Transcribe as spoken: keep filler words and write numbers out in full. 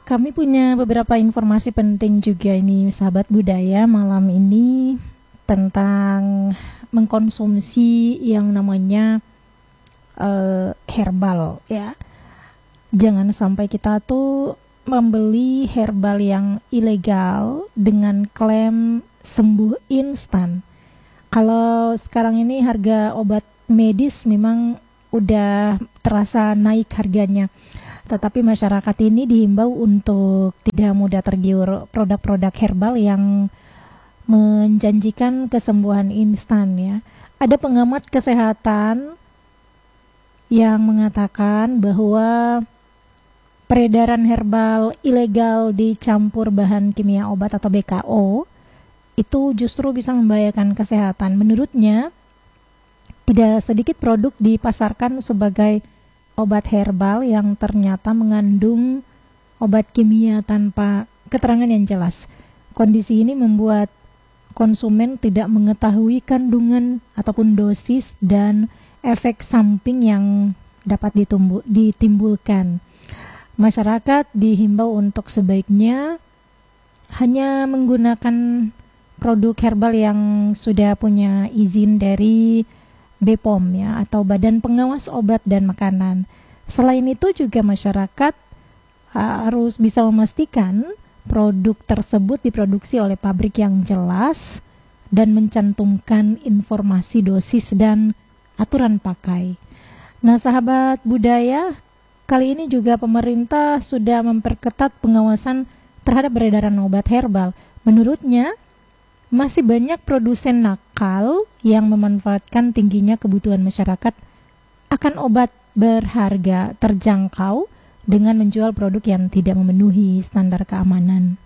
Kami punya beberapa informasi penting juga ini sahabat budaya malam ini tentang mengkonsumsi yang namanya uh, herbal ya. Jangan sampai kita tuh membeli herbal yang ilegal dengan klaim sembuh instan. Kalau sekarang ini harga obat medis memang udah terasa naik harganya. Tetapi masyarakat ini dihimbau untuk tidak mudah tergiur produk-produk herbal yang menjanjikan kesembuhan instan ya. Ada pengamat kesehatan yang mengatakan bahwa peredaran herbal ilegal dicampur bahan kimia obat atau B K O itu justru bisa membahayakan kesehatan. Menurutnya, tidak sedikit produk dipasarkan sebagai obat herbal yang ternyata mengandung obat kimia tanpa keterangan yang jelas. Kondisi ini membuat konsumen tidak mengetahui kandungan ataupun dosis dan efek samping yang dapat ditumbuh, ditimbulkan. Masyarakat dihimbau untuk sebaiknya hanya menggunakan produk herbal yang sudah punya izin dari B P O M ya atau Badan Pengawas Obat dan Makanan. Selain itu juga masyarakat harus bisa memastikan produk tersebut diproduksi oleh pabrik yang jelas dan mencantumkan informasi dosis dan aturan pakai. Nah, sahabat budaya, kali ini juga pemerintah sudah memperketat pengawasan terhadap peredaran obat herbal. Menurutnya, masih banyak produsen nakal yang memanfaatkan tingginya kebutuhan masyarakat akan obat berharga terjangkau dengan menjual produk yang tidak memenuhi standar keamanan.